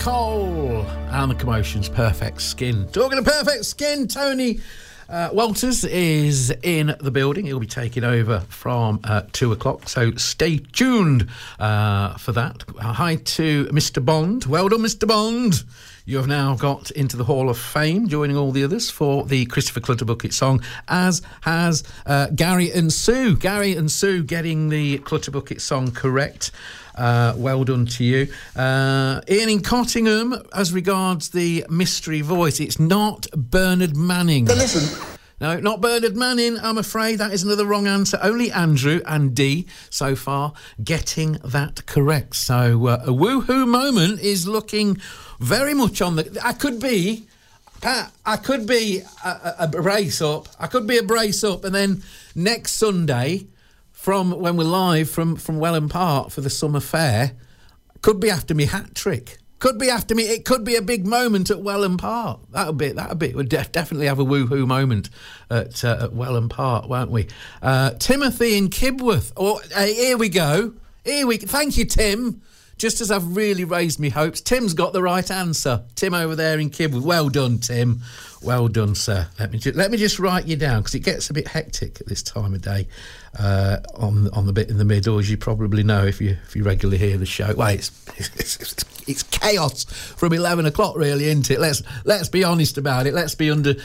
Cole and the Commotion's Perfect Skin. Talking of Perfect Skin, Tony Walters is in the building. He'll be taking over from 2 o'clock, so stay tuned for that. Hi to Mr. Bond. Well done, Mr. Bond. You have now got into the Hall of Fame, joining all the others for the Christopher Clutterbucket song, as has Gary and Sue. Gary and Sue getting the Clutterbucket song correct. Well done to you. Ian in Cottingham, as regards the mystery voice, it's not Bernard Manning. So listen. No, not Bernard Manning, I'm afraid. That is another wrong answer. Only Andrew and Dee so far getting that correct. So a woohoo moment is looking very much on the... I could be a brace up. I could be a brace up, and then next Sunday, from when we're live from Welham Park for the summer fair, could be after me hat trick. Could be after me. It could be a big moment at Welham Park. That'll be. We'll definitely have a woohoo moment at Welham Park, won't we? Timothy in Kibworth. Here we go. Thank you, Tim. Just as I've really raised me hopes, Tim's got the right answer. Tim over there in Kibworth. Well done, Tim. Well done, sir. Let me just write you down, because it gets a bit hectic at this time of day on the bit in the middle, as you probably know if you regularly hear the show. Well, it's chaos from 11 o'clock, really, isn't it? Let's be honest about it. Let's be under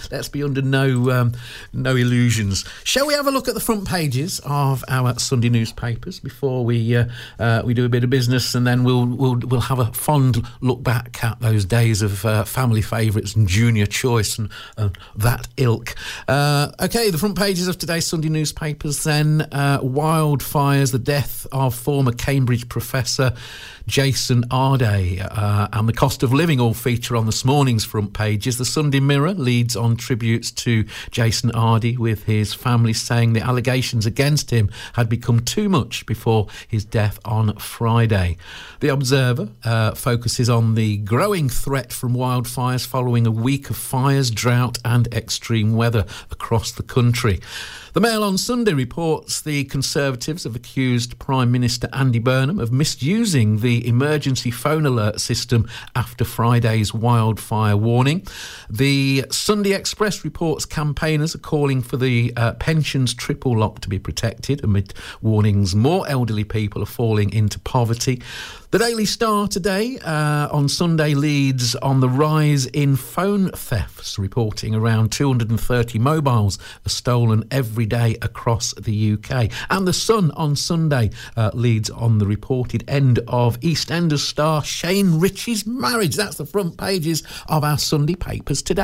no illusions. Shall we have a look at the front pages of our Sunday newspapers before we do a bit of business, and then we'll have a fond look back at those days of family favourites and junior choice and that ilk. Okay, the front pages of today's Sunday newspapers then. Wildfires, the death of former Cambridge professor Jason Arday, and the cost of living all feature on this morning's front pages. The Sunday Mirror leads on tributes to Jason Arday, with his family saying the allegations against him had become too much before his death on Friday. The Observer focuses on the growing threat from wildfires following a week of fires, drought and extreme weather across the country. The Mail on Sunday reports the Conservatives have accused Prime Minister Andy Burnham of misusing the emergency phone alert system after Friday's wildfire warning. The Sunday Express reports campaigners are calling for the pensions triple lock to be protected amid warnings more elderly people are falling into poverty. The Daily Star today on Sunday leads on the rise in phone thefts, reporting around 230 mobiles are stolen every day across the UK. And the Sun on Sunday leads on the reported end of EastEnders star Shane Richie's marriage. That's the front pages of our Sunday papers today.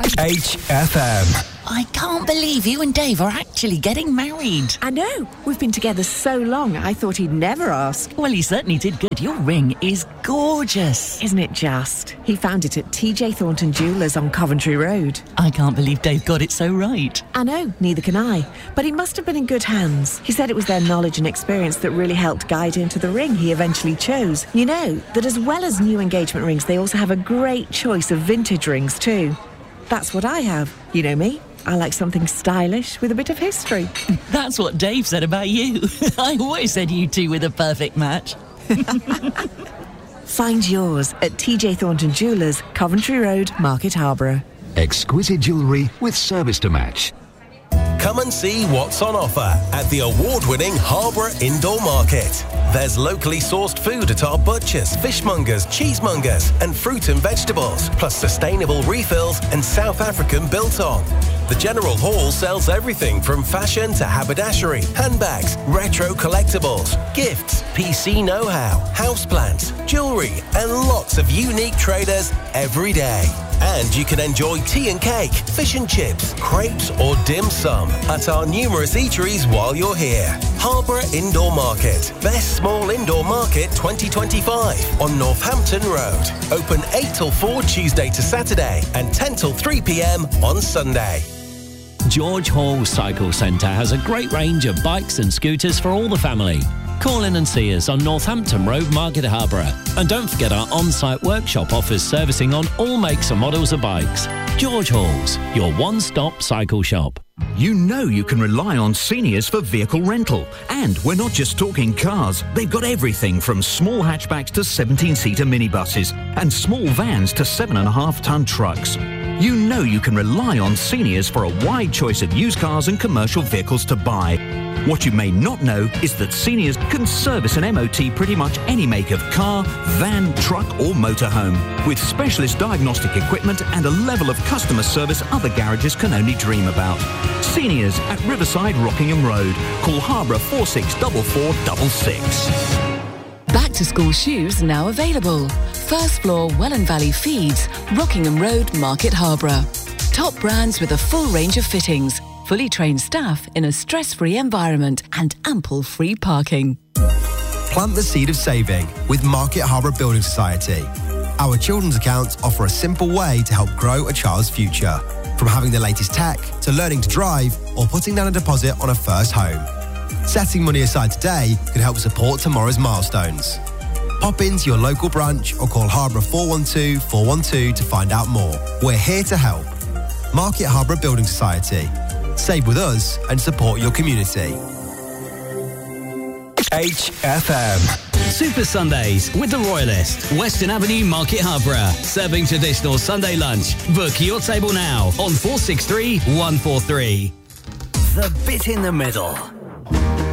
HFM. I can't believe you and Dave are actually getting married. I know. We've been together so long, I thought he'd never ask. Well, he certainly did good. Your ring is gorgeous. Isn't it just? He found it at TJ Thornton Jewellers on Coventry Road. I can't believe Dave got it so right. I know, neither can I. But he must have been in good hands. He said it was their knowledge and experience that really helped guide him to the ring he eventually chose. You know, that as well as new engagement rings, they also have a great choice of vintage rings too. That's what I have. You know me. I like something stylish with a bit of history. That's what Dave said about you. I always said you two were the perfect match. Find yours at TJ Thornton Jewellers, Coventry Road, Market Harborough. Exquisite jewellery with service to match. Come and see what's on offer at the award-winning Harborough Indoor Market. There's locally sourced food at our butchers, fishmongers, cheesemongers and fruit and vegetables, plus sustainable refills and South African biltong. The General Hall sells everything from fashion to haberdashery, handbags, retro collectibles, gifts, PC know-how, houseplants, jewellery and lots of unique traders every day. And you can enjoy tea and cake, fish and chips, crepes or dim sum at our numerous eateries while you're here. Harborough Indoor Market. Best Small Indoor Market 2025 on Northampton Road. Open 8 till 4 Tuesday to Saturday and 10 till 3 p.m. on Sunday. George Hall Cycle Centre has a great range of bikes and scooters for all the family. Call in and see us on Northampton Road, Market Harborough. And don't forget our on-site workshop offers servicing on all makes and models of bikes. George Hall's, your one-stop cycle shop. You know you can rely on Seniors for vehicle rental. And we're not just talking cars. They've got everything from small hatchbacks to 17-seater minibuses and small vans to 7.5-ton trucks. You know you can rely on Seniors for a wide choice of used cars and commercial vehicles to buy. What you may not know is that Seniors can service an MOT pretty much any make of car, van, truck or motorhome, with specialist diagnostic equipment and a level of customer service other garages can only dream about. Seniors at Riverside Rockingham Road. Call Harborough 464466. Back to school shoes now available. First floor Welland Valley Feeds, Rockingham Road, Market Harborough. Top brands with a full range of fittings. Fully trained staff in a stress-free environment and ample free parking. Plant the seed of saving with Market Harborough Building Society. Our children's accounts offer a simple way to help grow a child's future. From having the latest tech to learning to drive or putting down a deposit on a first home. Setting money aside today can help support tomorrow's milestones. Pop into your local branch or call Harborough 412 412 to find out more. We're here to help. Market Harborough Building Society. Save with us and support your community. HFM. Super Sundays with the Royalist, Western Avenue, Market Harborough. Serving traditional Sunday lunch. Book your table now on 463 143. The Bit in the Middle